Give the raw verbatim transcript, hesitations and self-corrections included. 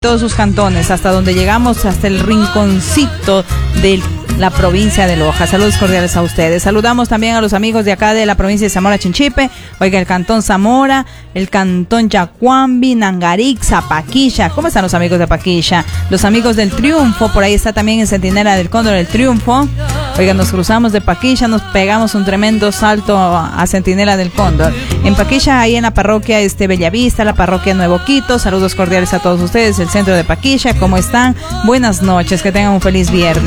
todos sus cantones, hasta donde llegamos, hasta el rinconcito del la provincia de Loja. Saludos cordiales a ustedes. Saludamos también a los amigos de acá de la provincia de Zamora Chinchipe, oiga, el cantón Zamora, el cantón Yacuambi, Nangarik, Zapaquilla. ¿Cómo están los amigos de Zapaquilla? Los amigos del Triunfo, por ahí está también el Centinela del Cóndor, el Triunfo. Oiga, nos cruzamos de Paquilla, nos pegamos un tremendo salto a Centinela del Cóndor. En Paquilla, ahí en la parroquia este Bellavista, la parroquia Nuevo Quito. Saludos cordiales a todos ustedes, el centro de Paquilla. ¿Cómo están? Buenas noches, que tengan un feliz viernes.